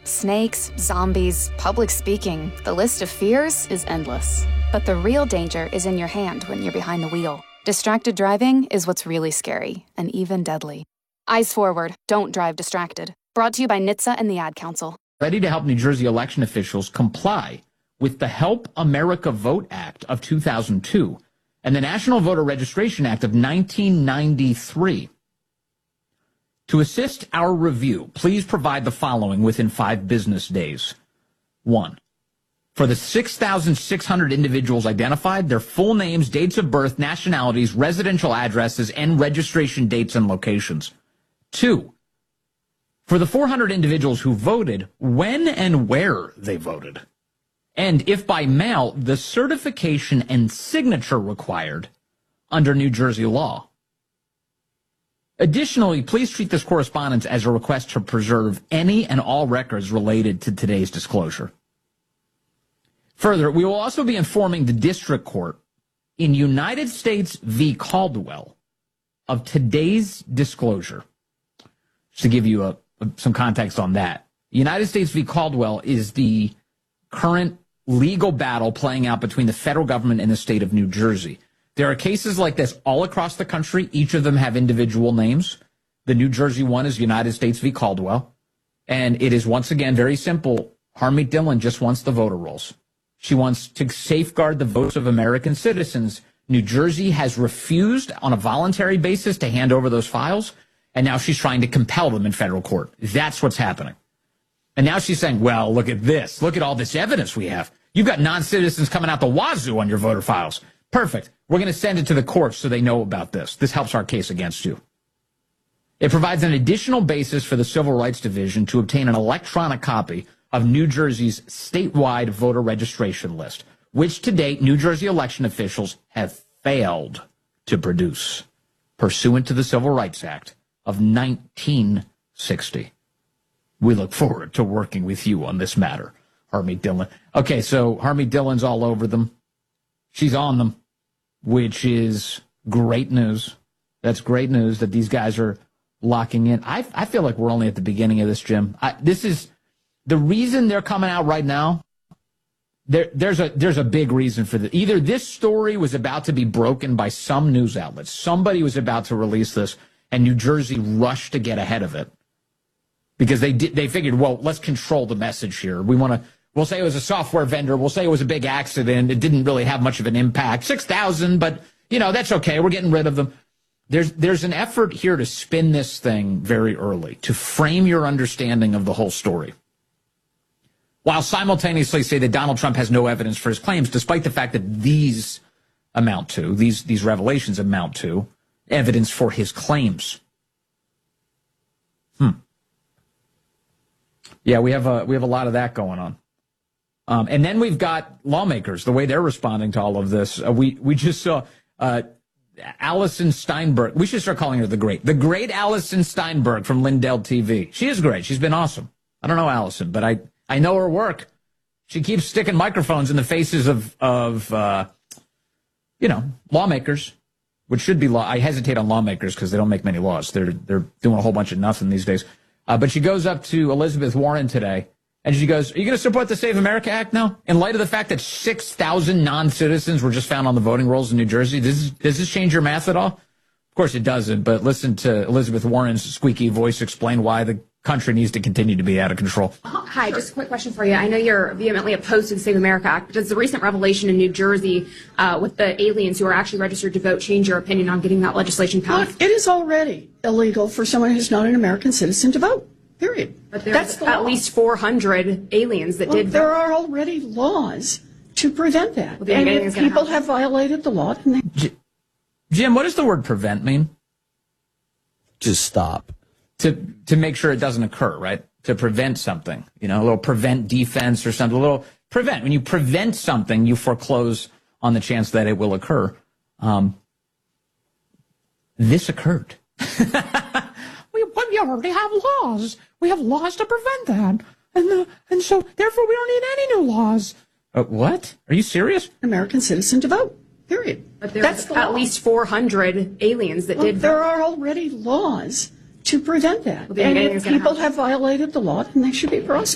Snakes, zombies, public speaking, the list of fears is endless. But the real danger is in your hand when you're behind the wheel. Distracted driving is what's really scary and even deadly. Eyes forward, don't drive distracted. Brought to you by NHTSA and the Ad Council. Ready to help New Jersey election officials comply with the Help America Vote Act of 2002 and the National Voter Registration Act of 1993. To assist our review, please provide the following within 5 business days. 1. For the 6,600 individuals identified, their full names, dates of birth, nationalities, residential addresses, and registration dates and locations. 2. For the 400 individuals who voted, when and where they voted. And if by mail, the certification and signature required under New Jersey law. Additionally, please treat this correspondence as a request to preserve any and all records related to today's disclosure. Further, we will also be informing the district court in United States v. Caldwell of today's disclosure. Just to give you some context on that. United States v. Caldwell is the current legal battle playing out between the federal government and the state of New Jersey. There are cases like this all across the country. Each of them have individual names. The New Jersey one is United States v. Caldwell. And it is, once again, very simple. Harmeet Dillon just wants the voter rolls. She wants to safeguard the votes of American citizens. New Jersey has refused on a voluntary basis to hand over those files, and now she's trying to compel them in federal court. That's what's happening. And now she's saying, well, look at this. Look at all this evidence we have. You've got non-citizens coming out the wazoo on your voter files. Perfect. We're going to send it to the courts so they know about this. This helps our case against you. It provides an additional basis for the Civil Rights Division to obtain an electronic copy of New Jersey's statewide voter registration list, which to date New Jersey election officials have failed to produce, pursuant to the Civil Rights Act of 1960. We look forward to working with you on this matter, Harmeet Dillon. Okay, so Harmeet Dillon's all over them. She's on them, which is great news. That's great news that these guys are locking in. I feel like we're only at the beginning of this, Jim. This is the reason they're coming out right now. There's a big reason for this. Either this story was about to be broken by some news outlet. Somebody was about to release this, and New Jersey rushed to get ahead of it because they figured, well, let's control the message here. We'll say it was a software vendor. We'll say it was a big accident. It didn't really have much of an impact. 6,000, but, that's okay. We're getting rid of them. There's an effort here to spin this thing very early, to frame your understanding of the whole story, while simultaneously say that Donald Trump has no evidence for his claims, despite the fact that these revelations amount to evidence for his claims. Yeah, we have a lot of that going on. And then we've got lawmakers, the way they're responding to all of this. We just saw Allison Steinberg. We should start calling her the great Allison Steinberg from Lindell TV. She is great. She's been awesome. I don't know Allison, but I know her work. She keeps sticking microphones in the faces of lawmakers, which should be law. I hesitate on lawmakers because they don't make many laws. They're doing a whole bunch of nothing these days. But she goes up to Elizabeth Warren today, and she goes, are you going to support the Save America Act now? In light of the fact that 6,000 non-citizens were just found on the voting rolls in New Jersey, does this change your math at all? Of course it doesn't, but listen to Elizabeth Warren's squeaky voice explain why the country needs to continue to be out of control. Hi, just a quick question for you. I know you're vehemently opposed to the Save America Act, but does the recent revelation in New Jersey with the aliens who are actually registered to vote change your opinion on getting that legislation passed? Look, it is already illegal for someone who's not an American citizen to vote, period. But there's at least 400 aliens that did vote. There are already laws to prevent that. Well, and if people have violated the law, then they... Jim, what does the word prevent mean? Just stop. To make sure it doesn't occur, right? To prevent something, a little prevent defense or something, a little prevent. When you prevent something, you foreclose on the chance that it will occur. This occurred. We already have laws. We have laws to prevent that. And so, therefore, we don't need any new laws. What? Are you serious? American citizen to vote, period. But there's at least 400 aliens that did vote. There are already laws to prevent that. And if people have violated the law, then they should be prosecuted.